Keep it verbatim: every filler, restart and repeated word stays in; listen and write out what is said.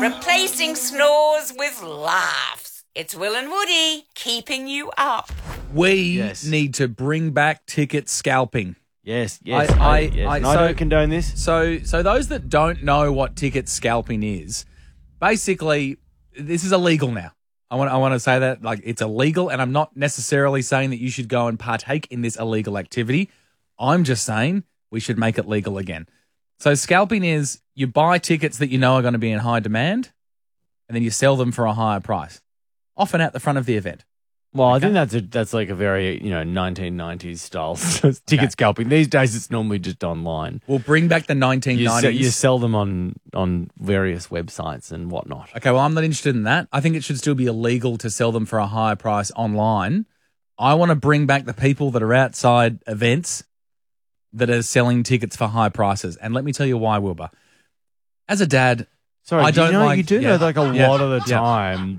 replacing snores with laughs. It's Will and Woody keeping you up. We Yes. need to bring back ticket scalping. Yes, yes. I- I, I- yes. I- And I so- don't condone this. So, so those that don't know what ticket scalping is, basically, this is illegal now. I want, I want to say that like it's illegal, and I'm not necessarily saying that you should go and partake in this illegal activity. I'm just saying we should make it legal again. So, scalping is you buy tickets that you know are going to be in high demand, and then you sell them for a higher price, often at the front of the event. Well, I Okay. think that's a, that's like a very, you know, nineteen nineties style ticket scalping. These days, it's normally just online. We'll bring back the nineteen You, nineties. se- you sell them on on various websites and whatnot. Okay, well, I'm not interested in that. I think it should still be illegal to sell them for a higher price online. I want to bring back the people that are outside events that are selling tickets for high prices. And let me tell you why, Wilbur. As a dad, Sorry, I do you don't know, like- you do yeah, know like a yeah, lot of the yeah. time